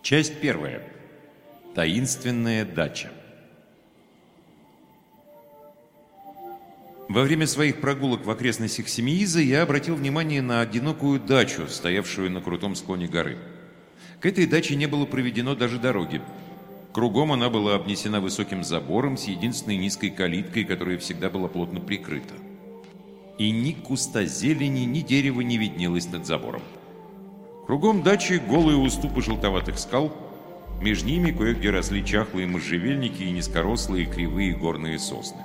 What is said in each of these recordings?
Часть первая. Таинственная дача. Во время своих прогулок в окрестностях Семииза я обратил внимание на одинокую дачу, стоявшую на крутом склоне горы. К этой даче не было проведено даже дороги. Кругом она была обнесена высоким забором с единственной низкой калиткой, которая всегда была плотно прикрыта. И ни куста зелени, ни дерева не виднелось над забором. Кругом дачи голые уступы желтоватых скал, между ними кое-где росли чахлые можжевельники и низкорослые кривые горные сосны.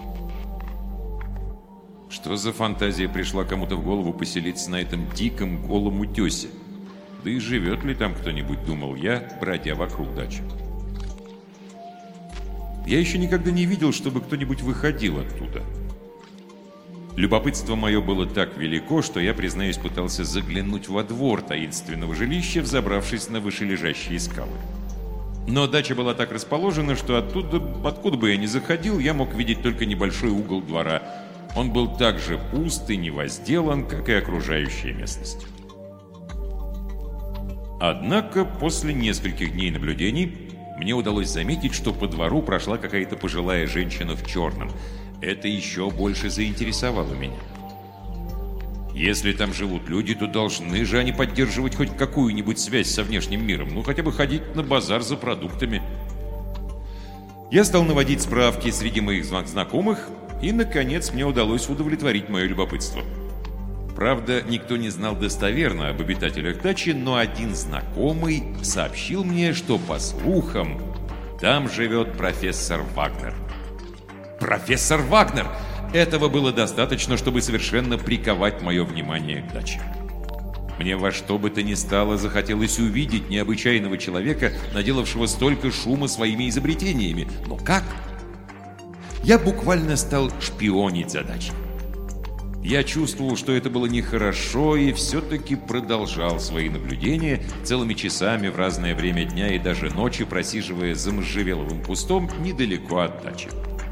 Что за фантазия пришла кому-то в голову поселиться на этом диком голом утесе? Да и живет ли там кто-нибудь, думал я, бродя вокруг дачи. Я еще никогда не видел, чтобы кто-нибудь выходил оттуда. Любопытство мое было так велико, что я, признаюсь, пытался заглянуть во двор таинственного жилища, взобравшись на вышележащие скалы. Но дача была так расположена, что оттуда, откуда бы я ни заходил, я мог видеть только небольшой угол двора. Он был так же пуст и невозделан, как и окружающая местность. Однако после нескольких дней наблюдений мне удалось заметить, что по двору прошла какая-то пожилая женщина в черном. Это еще больше заинтересовало меня. Если там живут люди, то должны же они поддерживать хоть какую-нибудь связь со внешним миром, ну хотя бы ходить на базар за продуктами. Я стал наводить справки среди моих знакомых, и, наконец, мне удалось удовлетворить мое любопытство. Правда, никто не знал достоверно об обитателях дачи, но один знакомый сообщил мне, что, по слухам, там живет профессор Вагнер. Профессор Вагнер! Этого было достаточно, чтобы совершенно приковать мое внимание к даче. Мне во что бы то ни стало захотелось увидеть необычайного человека, наделавшего столько шума своими изобретениями. Но как? Я буквально стал шпионить за дачей. Я чувствовал, что это было нехорошо, и все-таки продолжал свои наблюдения, целыми часами в разное время дня и даже ночи просиживая за можжевеловым кустом недалеко от дачи.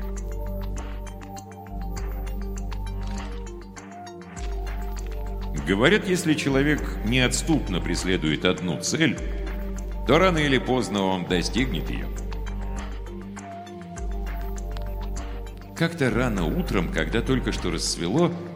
Говорят, если человек неотступно преследует одну цель, то рано или поздно он достигнет ее. Как-то рано утром, когда только что рассвело,